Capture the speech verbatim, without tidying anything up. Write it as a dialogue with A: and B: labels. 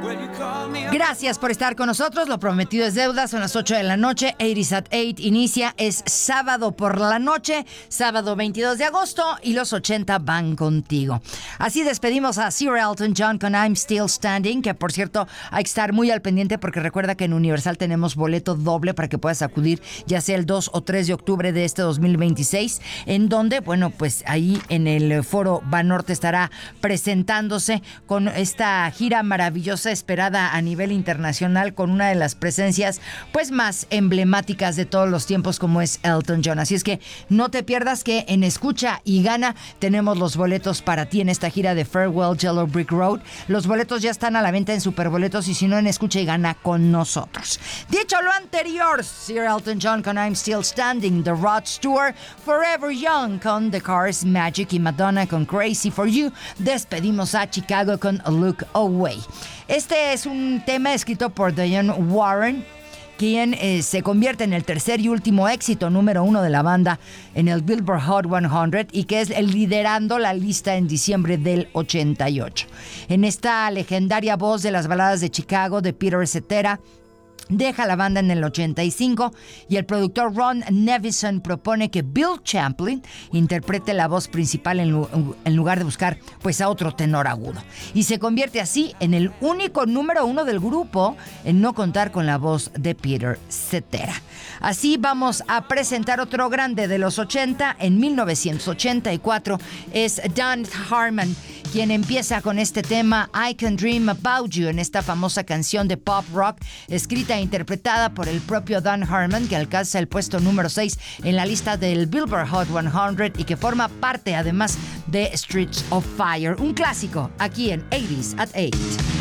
A: Gracias por estar con nosotros. Lo prometido es deuda. Son las ocho de la noche. ochenta at ocho inicia. Es sábado por la noche. Sábado veintidós de agosto. Y los ochenta van contigo. Así despedimos a Sir Elton John con I'm Still Standing. Que por cierto hay que estar muy al pendiente porque recuerda que en Universal tenemos boleto doble para que puedas acudir ya sea el dos o tres de octubre de este dos mil veintiséis. En donde, bueno, pues ahí en el Foro Banorte estará presentándose con esta gira maravillosa esperada a nivel internacional con una de las presencias pues más emblemáticas de todos los tiempos como es Elton John. Así es que no te pierdas que en Escucha y Gana tenemos los boletos para ti en esta gira de Farewell Yellow Brick Road. Los boletos ya están a la venta en Superboletos y si no en Escucha y Gana con nosotros. Dicho lo anterior, Sir Elton John con I'm Still Standing, The Rod Stewart, Forever Young con The Cars, Magic y Madonna con Crazy For You. Despedimos a Chicago con A Look Away. Este es un tema escrito por Diane Warren, quien eh, se convierte en el tercer y último éxito número uno de la banda en el Billboard Hot cien y que es liderando la lista en diciembre del ochenta y ocho. En esta legendaria voz de las baladas de Chicago de Peter Cetera, deja la banda en el ochenta y cinco y el productor Ron Nevison propone que Bill Champlin interprete la voz principal en, lu- en lugar de buscar pues a otro tenor agudo. Y se convierte así en el único número uno del grupo en no contar con la voz de Peter Cetera. Así vamos a presentar otro grande de los ochenta. En mil novecientos ochenta y cuatro es Dan Harmon quien empieza con este tema I Can Dream About You, en esta famosa canción de pop rock escrita e interpretada por el propio Dan Harmon, que alcanza el puesto número seis en la lista del Billboard Hot cien y que forma parte además de Streets of Fire, un clásico aquí en ochenta at ocho.